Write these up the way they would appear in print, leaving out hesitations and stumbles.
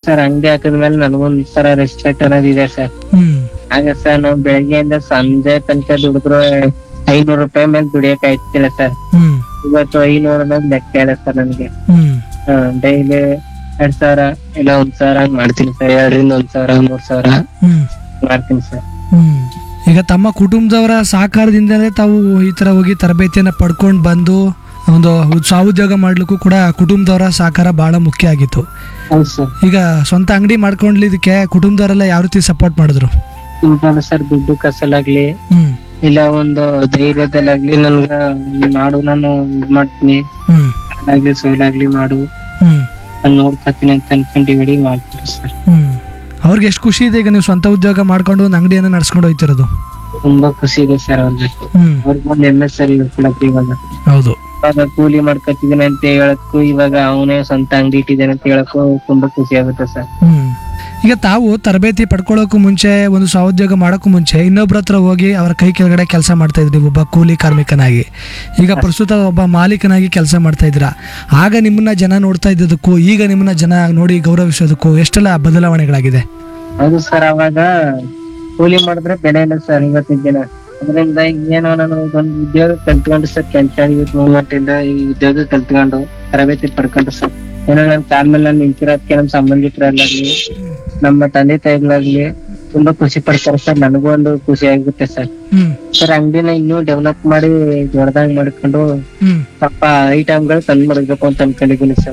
Sir ಅಂಗಡಿ ಹಾಕಿದ್ಮೇಲೆ ನನಗೊಂದ್ respect ಅನ್ನೋದು ಇದೆ ಸರ್. ಹ್ಮ್ ಹಾಗೆ ಸರ್ ನಾವು ಬೆಳಗ್ಗೆಯಿಂದ ಸಂಜೆ ತನಕ ದುಡಿದ್ರು 500 ರೂಪಾಯಿ ಮೇಲೆ ದುಡಿಯಕ್ ಆಯ್ತಿಲ್ಲ ಸರ್. ಹ್ಮ್ ಇವತ್ತು 500 ಅನ್ನೋದು ಲೆಕ್ಕ ಇಲ್ಲ ಸರ್ ನನ್ಗೆ. ಹ್ಮ್ ಡೈಲಿ 2,000 ಇಲ್ಲ 1,000 ಹಂಗ್ ಮಾಡ್ತೀನಿ ಸರ್. 2ರಿಂದ 1,000 3,000 ಹ್ಮ್ ಮಾಡ್ತೀನಿ ಸರ್. ಹ್ಮ್ ಈಗ ತಮ್ಮ ಕುಟುಂಬದವರ ಸಹಕಾರದಿಂದಲೇ ತಾವು ಈ ತರ ಹೋಗಿ ತರಬೇತಿಯನ್ನ ಪಡ್ಕೊಂಡು ಬಂದು ಒಂದು ಸ್ವಾಉದ್ಯೋಗ ಮಾಡ್ಲಿಕ್ಕೂ ಕೂಡ ಕುಟುಂಬದವರ ಸಹಕಾರ ಬಹಳ ಮುಖ್ಯ ಆಗಿತ್ತು. ಹೌದು ಸರ್. ಈಗ ಸ್ವಂತ ಅಂಗಡಿ ಮಾಡ್ಕೊಂಡ್ಲಿದಕ್ಕೆ ಕುಟುಂಬದವರೆಲ್ಲ ಯಾವ ರೀತಿ ಸಪೋರ್ಟ್ ಮಾಡಿದ್ರು? ಸಿಂಪಲ್ ಸರ್, ದುಡ್ಡು ಕಸಲಾಗ್ಲಿ ಹ್ಮ್ ಇಲ್ಲ ಒಂದು ಧೈರ್ಯದಲ್ಲಾಗ್ಲಿ ನನ್ಗ ಮಾಡು, ನಾನು ಇದ್ ಮಾಡ್ತೀನಿ, ಹ್ಮ್ ಆಗ್ಲಿ ಸೋಲಾಗ್ಲಿ ಮಾಡು, ಹ್ಮ್ ನಾನು ನೋಡ್ಕೊತೀನಿ ಅಂತ ಅನ್ಕೊಂಡು ಮಾಡ್ತೀನಿ ಸರ್. ಹ್ಮ್ ಅವ್ರಿಗೆ ಎಷ್ಟು ಖುಷಿ ಇದೆ ಈಗ ನೀವು ಸ್ವಂತ ಉದ್ಯೋಗ ಮಾಡ್ಕೊಂಡು ಒಂದು ಅಂಗಡಿಯನ್ನ ನಡ್ಸ್ಕೊಂಡು ಹೋಗ್ತಿರೋದು? ತುಂಬಾ ಖುಷಿ ಇದೆ ಸರ್ ಅವ್ರಿಗೆ. ಹ್ಮ್ ಅವ್ರಿಗೊಂದು ಹೆಮ್ಮೆ ಸರ್ ಇವಾಗ. ಹೌದು. ಇವಾಗ ಕೂಲಿ ಮಾಡ್ಕೊತಿದ್ದೀನಿ ಅಂತ ಹೇಳಕ್ಕೂ, ಇವಾಗ ಅವನೇ ಸ್ವಂತ ಅಂಗಡಿ ಇಟ್ಟಿದ್ದಾನೆ ಅಂತ ಹೇಳಕ್ಕೂ ತುಂಬಾ ಖುಷಿ ಆಗುತ್ತೆ ಸರ್. ಹ್ಮ್ ಈಗ ತಾವು ತರಬೇತಿ ಪಡ್ಕೊಳ್ಳೋಕು ಮುಂಚೆ ಒಂದು ಸ್ವಾಉದ್ಯೋಗ ಮಾಡೋಕ್ಕೂ ಮುಂಚೆ ಇನ್ನೊಬ್ರ ಹತ್ರ ಹೋಗಿ ಅವರ ಕೈ ಕೆಳಗಡೆ ಕೆಲಸ ಮಾಡ್ತಾ ಇದ್ರಿ ಒಬ್ಬ ಕೂಲಿ ಕಾರ್ಮಿಕನಾಗಿ. ಈಗ ಪ್ರಸ್ತುತ ಒಬ್ಬ ಮಾಲೀಕನಾಗಿ ಕೆಲಸ ಮಾಡ್ತಾ ಇದ್ದೀರಾ. ಆಗ ನಿಮ್ಮನ್ನ ಜನ ನೋಡ್ತಾ ಇದ್ದದಕ್ಕೂ ಈಗ ನಿಮ್ಮನ್ನ ಜನ ನೋಡಿ ಗೌರವಿಸೋದಕ್ಕೂ ಎಷ್ಟೆಲ್ಲ ಬದಲಾವಣೆಗಳಾಗಿದೆ? ಹೌದು ಸರ್. ಅವಾಗ ಕೂಲಿ ಮಾಡಿದ್ರೆ ಬೆಲೆ ಇಲ್ಲ ಸರ್ ಇವತ್ತಿನ ದಿನ. ಅದರಿಂದ ಏನೋ ನಾನು ಒಂದು ಉದ್ಯೋಗ ಕಲ್ತ್ಕೊಂಡು ಸರ್, ಕೆಂಚಾಗಿ ಮೂವ್ಮೆಂಟ್ ಇಂದ ಈ ಉದ್ಯೋಗ ಕಲ್ತ್ಕೊಂಡು ತರಬೇತಿ ಪಡ್ಕೊಂಡು ಸರ್, ಏನೋ ನನ್ ಕಾಲ್ ಮೇಲೆ ನಾನು ನಿಂತಿರೋದಕ್ಕೆ ನಮ್ಮ ಸಂಬಂಧಿಕರಲ್ಲಾಗ್ಲಿ ನಮ್ಮ ತಂದೆ ತಾಯಿಗಳಾಗ್ಲಿ ತುಂಬಾ ಖುಷಿ ಪಡ್ತಾರೆ ಸರ್. ನನಗೂ ಒಂದು ಖುಷಿ ಆಗುತ್ತೆ ಸರ್. ಸರ್ ಅಂಗಡಿನ ಇನ್ನೂ ಡೆವಲಪ್ ಮಾಡಿ ದೊಡ್ಡದಾಗಿ ಮಾಡ್ಕೊಂಡು ಸ್ವಲ್ಪ ಐಟಮ್ಗಳು ತಂದ್ ಮಾಡ್ಬೇಕು ಅಂತ ಅನ್ಕೊಂಡಿದ್ದೀನಿ ಸರ್.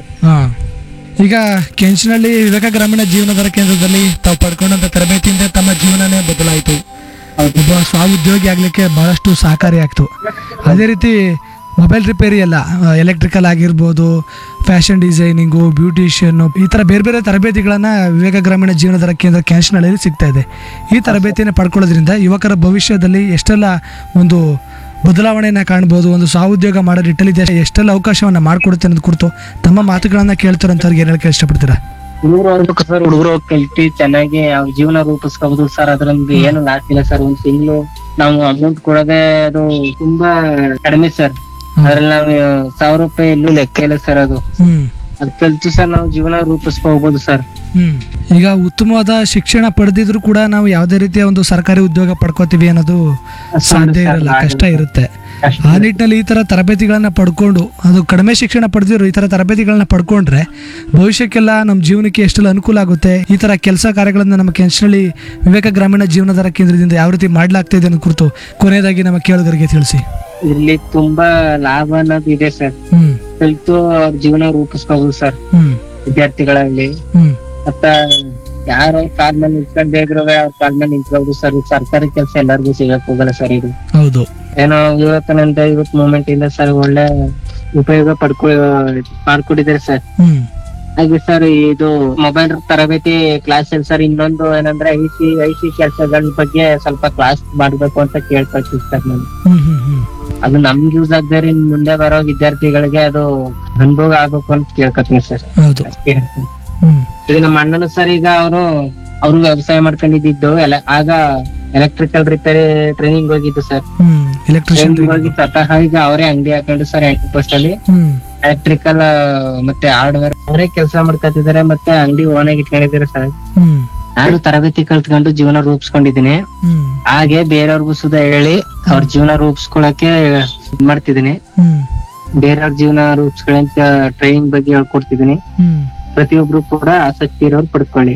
ಈಗ ಕೆಂಚನಹಳ್ಳಿ ವಿವೇಕ ಗ್ರಾಮೀಣ ಜೀವನಾಧಾರ ಕೇಂದ್ರದಲ್ಲಿ ತಾವು ಪಡ್ಕೊಂಡಂತ ತರಬೇತಿಯಿಂದ ತಮ್ಮ ಜೀವನನೇ ಬದಲಾಯಿತು. ಒಬ್ಬ ಸ್ವಾಉದ್ಯೋಗಿ ಆಗ್ಲಿಕ್ಕೆ ಬಹಳಷ್ಟು ಸಹಕಾರಿ ಆಗ್ತು. ಅದೇ ರೀತಿ ಮೊಬೈಲ್ ರಿಪೇರಿ ಎಲ್ಲ, ಎಲೆಕ್ಟ್ರಿಕಲ್ ಆಗಿರ್ಬೋದು, ಫ್ಯಾಷನ್ ಡಿಸೈನಿಂಗು, ಬ್ಯೂಟಿಷಿಯನ್, ಈ ಥರ ಬೇರೆ ಬೇರೆ ತರಬೇತಿಗಳನ್ನು ವಿವೇಕ ಗ್ರಾಮೀಣ ಜೀವನಾಧಾರ ಕೇಂದ್ರ ಕೆಂಚನಹಳ್ಳಿಯಲ್ಲಿ ಸಿಗ್ತಾ ಇದೆ. ಈ ತರಬೇತಿಯನ್ನು ಪಡ್ಕೊಳ್ಳೋದ್ರಿಂದ ಯುವಕರ ಭವಿಷ್ಯದಲ್ಲಿ ಎಷ್ಟೆಲ್ಲ ಒಂದು ಬದಲಾವಣೆಯನ್ನು ಕಾಣ್ಬೋದು, ಒಂದು ಸ್ವಾಉದ್ಯೋಗ ಮಾಡೋ ನಿಟ್ಟಲ್ಲಿ ಎಷ್ಟೆಲ್ಲ ಅವಕಾಶವನ್ನು ಮಾಡಿಕೊಡುತ್ತೆ ಅನ್ನೋದು ಕುರಿತು ತಮ್ಮ ಮಾತುಗಳನ್ನ ಕೇಳ್ತಾರಂತವ್ರಿಗೆ ಏನು ಹೇಳಕ್ಕೆ ಇಷ್ಟಪಡ್ತೀರಾ? ಹುಡುಗರು ಹೋಗ್ಬೇಕು ಸರ್. ಹುಡುಗರು ಕಲ್ತಿ ಚೆನ್ನಾಗಿ ಅವ್ರ ಜೀವನ ರೂಪಿಸ್ಕೋಬಹುದು ಸರ್. ಅದ್ರಲ್ಲಿ ಏನು ಲಾಸ್ ಇಲ್ಲ ಸರ್. ಒಂದ್ ತಿಂಗಳು ನಾವು ಅಮೌಂಟ್ ಕೊಡೋದೇ ಅದು ತುಂಬಾ ಕಡಿಮೆ ಸರ್. ಅದ್ರಲ್ಲಿ ನಾವು 1,000 ರೂಪಾಯಿ ಎಲ್ಲೂ ಲೆಕ್ಕ ಇಲ್ಲ ಸರ್. ಅದು ಕಲ್ತು ಸರ್ ನಾವು ಜೀವನ ರೂಪಿಸ್ಕೋಬಹುದು ಸರ್. ಈಗ ಉತ್ತಮವಾದ ಶಿಕ್ಷಣ ಪಡೆದಿದ್ರು ಕೂಡ ನಾವು ಯಾವುದೇ ರೀತಿಯ ಒಂದು ಸರ್ಕಾರಿ ಉದ್ಯೋಗ ಪಡ್ಕೋತೀವಿ ಅನ್ನೋದು ಸಾಧ್ಯ ಇರಲ್ಲ, ಕಷ್ಟ ಇರುತ್ತೆ. ಆ ನಿಟ್ಟಿನಲ್ಲಿ ಈ ತರ ತರಬೇತಿಗಳನ್ನ ಪಡ್ಕೊಂಡು, ಅದು ಕಡಿಮೆ ಶಿಕ್ಷಣ ಪಡೆದಿದ್ರು ಈ ತರ ತರಬೇತಿಗಳನ್ನ ಪಡ್ಕೊಂಡ್ರೆ ಭವಿಷ್ಯಕ್ಕೆಲ್ಲ ನಮ್ಮ ಜೀವನಕ್ಕೆ ಎಷ್ಟೆಲ್ಲ ಅನುಕೂಲ ಆಗುತ್ತೆ. ಈ ತರ ಕೆಲಸ ಕಾರ್ಯಗಳನ್ನ ನಮ್ಮ ಕೆಂಚನಹಳ್ಳಿ ವಿವೇಕ ಗ್ರಾಮೀಣ ಜೀವನಾಧಾರ ಕೇಂದ್ರದಿಂದ ಯಾವ ರೀತಿ ಮಾಡ್ಲಾಗ್ತಾ ಇದೆ ಅನ್ನೋ ಕುರಿತು ಕೊನೆಯದಾಗಿ ನಮ್ಮ ಕೇಳುಗರಿಗೆ ತಿಳಿಸಿ. ಇಲ್ಲಿ ತುಂಬಾ ಲಾಭ ಅನ್ನೋದು ಇದೆ ಸರ್. ಕಲ್ತು ಅವ್ರ ಜೀವನ ರೂಪಿಸ್ಕೋಬಹುದು ಸರ್. ವಿದ್ಯಾರ್ಥಿಗಳಾಗ್ಲಿ ಮತ್ತ ಯಾರು ಕಾಲ್ ಮೇಲೆ ನಿಂತ್ಕೊಂಡೇ ಇದ್ರು ಅವ್ರ ಕಾಲ್ ಮೇಲೆ ನಿಂತ್ಕೋಬಹುದು ಸರ್. ಸರ್ಕಾರಿ ಕೆಲಸ ಎಲ್ಲರಿಗೂ ಸಿಗಕ್ ಹೋಗಲ್ಲ ಸರ್. ಇದು ಹೌದು. ಏನೋ ಇವತ್ತು ಮೂಮೆಂಟ್ ಇಂದ ಸರ್ ಒಳ್ಳೆ ಉಪಯೋಗ ಮಾಡ್ಕೊಂಡಿದ್ದಾರೆ ಸರ್. ಹಾಗೆ ಸರ್ ಇದು ಮೊಬೈಲ್ ತರಬೇತಿ ಕ್ಲಾಸ್ ಅಲ್ಲಿ ಸರ್ ಇನ್ನೊಂದು ಏನಂದ್ರೆ ಐಸಿ ಕೆಲಸಗಳ ಬಗ್ಗೆ ಸ್ವಲ್ಪ ಕ್ಲಾಸ್ ಮಾಡ್ಬೇಕು ಅಂತ ಕೇಳ್ಕೊಳ್ತೀವಿ ಸರ್ ನಾನು. ಅದು ನಮ್ಗೆ ಯೂಸ್ ಆಗದೆ ಮುಂದೆ ಬರೋ ವಿದ್ಯಾರ್ಥಿಗಳಿಗೆ ಅದು ಅನುಭವ ಆಗ್ಬೇಕು ಅಂತ ಕೇಳ್ಕೊತೀನಿ ಸರ್. ಈಗ ನಮ್ಮ ಅಣ್ಣನು ಸರ್, ಈಗ ಅವ್ರು ವ್ಯವಸಾಯ ಮಾಡ್ಕೊಂಡಿದ್ದು ಆಗ ಎಲೆಕ್ಟ್ರಿಕಲ್ ರಿಪೇರಿ ಟ್ರೈನಿಂಗ್ ಹೋಗಿದ್ದು ಸರ್. ಹೋಗಿ ಸ್ವತಃ ಈಗ ಅವರೇ ಅಂಗಡಿ ಹಾಕೊಂಡು ಸರ್ 8 ಪೋಸ್ಟ್ ಅಲ್ಲಿ ಎಲೆಕ್ಟ್ರಿಕಲ್ ಮತ್ತೆ ಹಾರ್ಡ್ವೇರ್ ಅವರೇ ಕೆಲಸ ಮಾಡ್ಕೊತಿದ್ದಾರೆ. ಮತ್ತೆ ಅಂಗಡಿ ಓನ್ ಆಗಿ ಇಟ್ಕೊಂಡಿದ್ದಾರೆ ಸರ್. ನಾನು ತರಬೇತಿ ಕಲ್ತ್ಕೊಂಡು ಜೀವನ ರೂಪಿಸ್ಕೊಂಡಿದ್ದೀನಿ. ಹಾಗೆ ಬೇರೆಯವ್ರಿಗೂ ಸುಧಾ ಹೇಳಿ ಅವ್ರ ಜೀವನ ರೂಪಿಸ್ಕೊಳಕ್ಕೆ ಮಾಡ್ತಿದ್ದೀನಿ. ಬೇರೆಯವ್ರ ಜೀವನ ರೂಪಿಸ್ಕೊಳ್ಳಂತ ಟ್ರೈನಿಂಗ್ ಬಗ್ಗೆ ಹೇಳ್ಕೊಡ್ತಿದ್ದೀನಿ. ಪ್ರತಿಯೊಬ್ರು ಕೂಡ ಆಸಕ್ತಿ ಇರೋರು ಪಡ್ಕೊಳ್ಳಿ.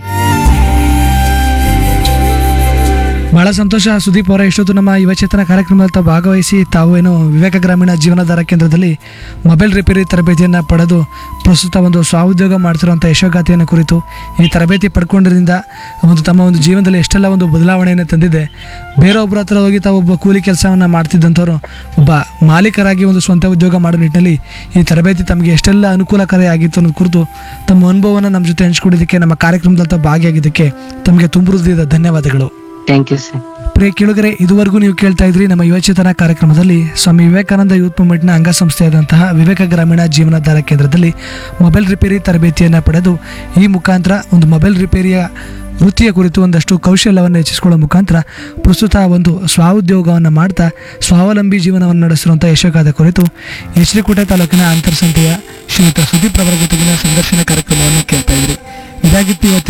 ಬಹಳ ಸಂತೋಷ ಸುದೀಪ್ ಅವರ. ಇಷ್ಟೊತ್ತು ನಮ್ಮ ಯುವಚೇತನ ಕಾರ್ಯಕ್ರಮದಲ್ಲಿ ತಾವು ಭಾಗವಹಿಸಿ ತಾವು ಏನು ವಿವೇಕ ಗ್ರಾಮೀಣ ಜೀವನಾಧಾರ ಕೇಂದ್ರದಲ್ಲಿ ಮೊಬೈಲ್ ರಿಪೇರಿ ತರಬೇತಿಯನ್ನು ಪಡೆದು ಪ್ರಸ್ತುತ ಒಂದು ಸ್ವಾಉದ್ಯೋಗ ಮಾಡ್ತಿರುವಂಥ ಯಶೋಗಾಥೆಯನ್ನು ಕುರಿತು, ಈ ತರಬೇತಿ ಪಡ್ಕೊಂಡಿದ್ದರಿಂದ ತಮ್ಮ ಒಂದು ಜೀವನದಲ್ಲಿ ಎಷ್ಟೆಲ್ಲ ಒಂದು ಬದಲಾವಣೆಯನ್ನು ತಂದಿದೆ. ಬೇರೊಬ್ಬರ ಹತ್ರ ಹೋಗಿ ತಾವು ಒಬ್ಬ ಕೂಲಿ ಕೆಲಸವನ್ನು ಮಾಡ್ತಿದ್ದಂಥವ್ರು ಒಬ್ಬ ಮಾಲೀಕರಾಗಿ ಒಂದು ಸ್ವಂತ ಉದ್ಯೋಗ ಮಾಡೋ ನಿಟ್ಟಿನಲ್ಲಿ ಈ ತರಬೇತಿ ತಮಗೆ ಎಷ್ಟೆಲ್ಲ ಅನುಕೂಲಕಾರಿ ಆಗಿತ್ತು ಅನ್ನೋದು ಕುರಿತು ತಮ್ಮ ಅನುಭವವನ್ನು ನಮ್ಮ ಜೊತೆ ಹಂಚ್ಕೊಂಡಿದ್ದಕ್ಕೆ, ನಮ್ಮ ಕಾರ್ಯಕ್ರಮದಲ್ಲಿ ತಾವು ಭಾಗಿಯಾಗಿದ್ದಕ್ಕೆ ತಮಗೆ ತುಂಬ ಹೃದಯದ ಧನ್ಯವಾದಗಳು. Thank you sir. ಪ್ರಿಯ ಕೇಳುಗರೆ, ಇದುವರೆಗೂ ನೀವು ಕೇಳ್ತಾ ಇದ್ರಿ ನಮ್ಮ ಯುವಚೇತನ ಕಾರ್ಯಕ್ರಮದಲ್ಲಿ ಸ್ವಾಮಿ ವಿವೇಕಾನಂದ ಯೂತ್ ಮೂವ್ಮೆಂಟ್ನ ಅಂಗಸಂಸ್ಥೆಯಾದಂತಹ ವಿವೇಕ ಗ್ರಾಮೀಣ ಜೀವನಾಧಾರ ಕೇಂದ್ರದಲ್ಲಿ ಮೊಬೈಲ್ ರಿಪೇರಿ ತರಬೇತಿಯನ್ನು ಪಡೆದು ಈ ಮುಖಾಂತರ ಒಂದು ಮೊಬೈಲ್ ರಿಪೇರಿಯ ವೃತ್ತಿಯ ಕುರಿತು ಒಂದಷ್ಟು ಕೌಶಲ್ಯವನ್ನು ಹೆಚ್ಚಿಸಿಕೊಳ್ಳೋ ಮುಖಾಂತರ ಪ್ರಸ್ತುತ ಒಂದು ಸ್ವಾಉದ್ಯೋಗವನ್ನು ಮಾಡ್ತಾ ಸ್ವಾವಲಂಬಿ ಜೀವನವನ್ನು ನಡೆಸಿರುವಂಥ ಯಶೋಗಾಥೆ ಕುರಿತು ಎಚ್.ಡಿ.ಕೋಟೆ ತಾಲೂಕಿನ ಅಂತರ್ಸಂತೆಯ ಶ್ರೀಯುತ ಸುದೀಪ್ ಅವರ ಜೊತೆಗಿನ ಸಂದರ್ಶನ ಕಾರ್ಯಕ್ರಮವನ್ನು ಕೇಳ್ತಾ ಇದ್ರಿ. ಇದಾಗಿತ್ತು ಇವತ್ತು